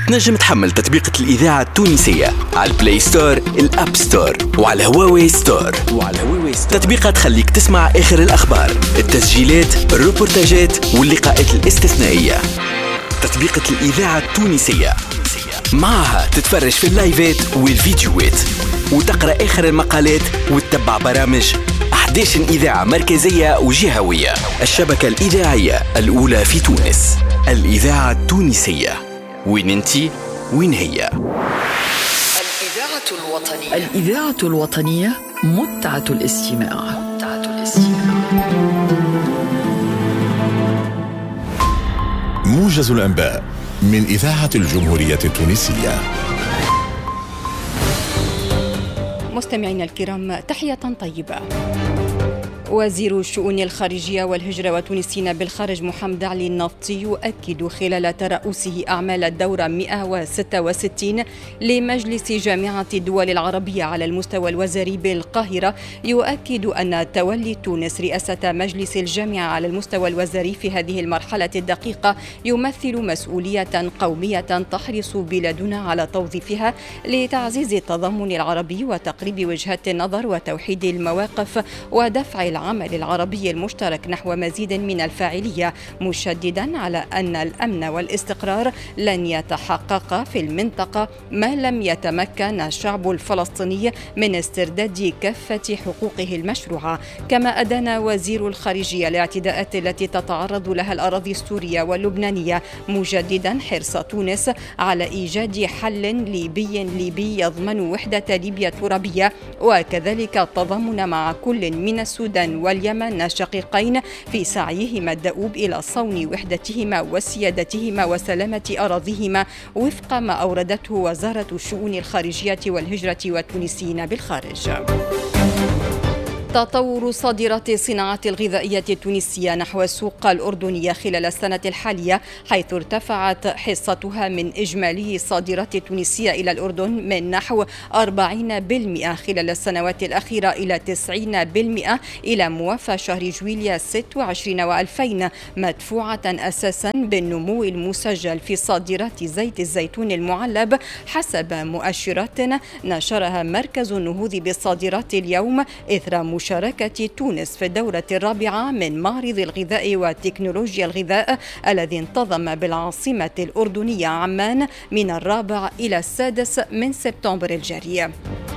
تنجم تحمل تطبيقة الإذاعة التونسية على البلاي ستور، الأب ستور، وعلى هواوي ستور. تطبيقة تخليك تسمع آخر الأخبار، التسجيلات، الروبورتاجات واللقاءات الاستثنائية. تطبيقة الإذاعة التونسية معها تتفرج في اللايفات والفيديوهات وتقرأ آخر المقالات وتتبع برامج 11 إذاعة مركزية وجهوية. الشبكة الإذاعية الأولى في تونس، الإذاعة التونسية. وين انتي؟ وين هي؟ الإذاعة الوطنية متعة الاستماع. موجز الأنباء من إذاعة الجمهورية التونسية. مستمعينا الكرام، تحية طيبة. وزير الشؤون الخارجية والهجرة وتونسيين بالخارج محمد علي النفطي يؤكد خلال ترأسه أعمال الدورة 166 لمجلس جامعة الدول العربية على المستوى الوزاري بالقاهرة، يؤكد أن تولي تونس رئاسة مجلس الجامعة على المستوى الوزاري في هذه المرحلة الدقيقة يمثل مسؤولية قومية تحرص بلادنا على توظيفها لتعزيز التضامن العربي وتقريب وجهات النظر وتوحيد المواقف ودفع العمل العربي المشترك نحو مزيد من الفاعلية، مشددا على أن الأمن والاستقرار لن يتحقق في المنطقة ما لم يتمكن الشعب الفلسطيني من استرداد كافة حقوقه المشروعة. كما أدان وزير الخارجية الاعتداءات التي تتعرض لها الأراضي السورية واللبنانية، مجددا حرص تونس على إيجاد حل ليبي يضمن وحدة ليبيا الترابية، وكذلك التضامن مع كل من السودان واليمن الشقيقين في سعيهما الدؤوب إلى صون وحدتهما وسيادتهما وسلامة أراضيهما وفق ما أوردته وزارة الشؤون الخارجية والهجرة والتونسيين بالخارج. تطور صادرات الصناعات الغذائية التونسية نحو السوق الأردنية خلال السنة الحالية، حيث ارتفعت حصتها من إجمالي الصادرات التونسية إلى الأردن من نحو 40% خلال السنوات الأخيرة إلى 90% إلى موافى شهر جويليا 26 و2000، مدفوعة أساسا بالنمو المسجل في صادرات زيت الزيتون المعلب حسب مؤشرات نشرها مركز النهوض بالصادرات اليوم إثر مشاركة تونس في الدورة الرابعة من معرض الغذاء وتكنولوجيا الغذاء الذي انتظم بالعاصمة الأردنية عمان من 4 إلى 6 من سبتمبر الجاري.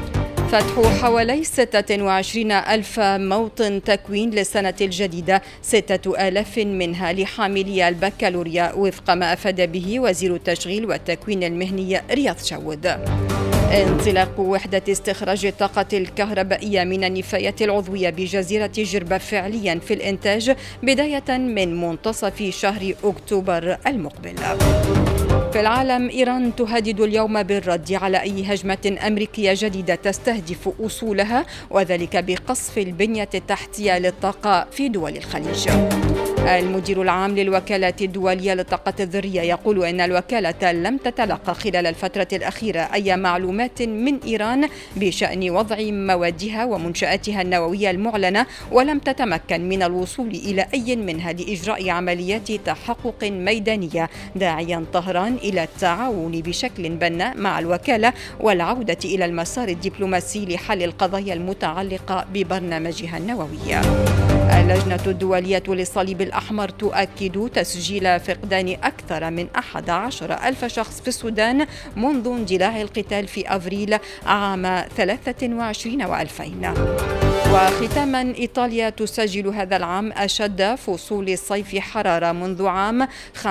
فتح حوالي 26 ألف موطن تكوين للسنة الجديدة، 6,000 منها لحاملي البكالوريا وفق ما أفاد به وزير التشغيل والتكوين المهني رياض شاود. انطلاق وحدة استخراج الطاقة الكهربائية من النفايات العضوية بجزيرة جربة فعليا في الإنتاج بداية من منتصف شهر أكتوبر المقبل. في العالم، إيران تهدد اليوم بالرد على أي هجمة أمريكية جديدة تستهدف أصولها، وذلك بقصف البنية التحتية للطاقة في دول الخليج. المدير العام للوكالة الدولية للطاقة الذرية يقول إن الوكالة لم تتلقى خلال الفترة الأخيرة أي معلومات من إيران بشأن وضع موادها ومنشآتها النووية المعلنة، ولم تتمكن من الوصول إلى أي منها لإجراء عمليات تحقق ميدانية، داعيا طهران إلى التعاون بشكل بناء مع الوكالة والعودة إلى المسار الدبلوماسي لحل القضايا المتعلقة ببرنامجها النووي. اللجنة الدولية للصليب الأحمر تؤكد تسجيل فقدان أكثر من 11 ألف شخص في السودان منذ اندلاع القتال في أفريل عام 23 و2000. وختاما، إيطاليا تسجل هذا العام أشد فصول الصيف حرارة منذ عام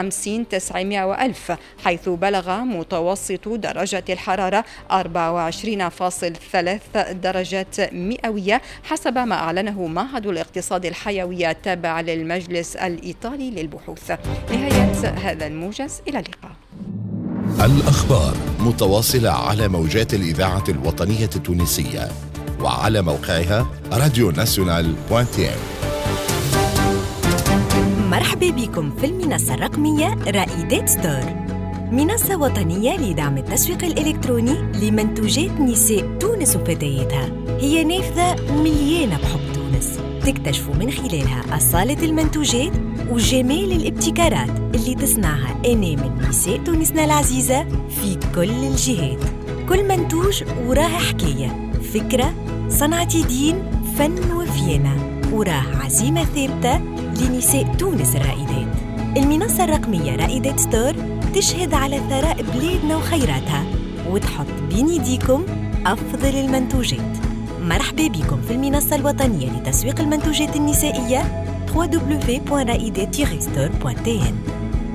50-900 حيث بلغ متوسط درجة الحرارة 24.3 درجات مئوية حسب ما أعلنه معهد الاقتصاد الحيوي التابع للمجلس الإيطالي للبحوث. نهاية هذا الموجز، إلى اللقاء. الأخبار متواصلة على موجات الإذاعة الوطنية التونسية وعلى موقعها radionational.tn. مرحبا بكم في المنصة الرقمية رائدات ستور، منصة وطنية لدعم التسويق الإلكتروني لمنتوجات نساء تونس وفتياتها. هي نافذة مليانة بحب تونس، تكتشفوا من خلالها أصالة المنتوجات وجمال الابتكارات اللي تصنعها أنامل نساء تونسنا العزيزة في كل الجهات. كل منتوج وراه حكاية، فكرة، صنعة يدين، فن وفيانة، وراه عزيمة ثابتة لنساء تونس الرائدات. المنصة الرقمية رائدات ستور تشهد على ثراء بلادنا وخيراتها وتحط بين يديكم أفضل المنتوجات. مرحبا بكم في المنصة الوطنية لتسويق المنتوجات النسائية www.raidet-store.tn.